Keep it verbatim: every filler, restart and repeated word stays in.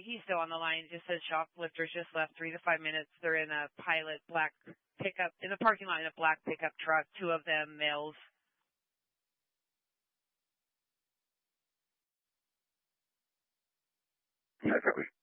he's still on the line. Just says shoplifters just left three to five minutes. They're in a Pilot black pickup, in the parking lot in a black pickup truck, two of them males. I thought we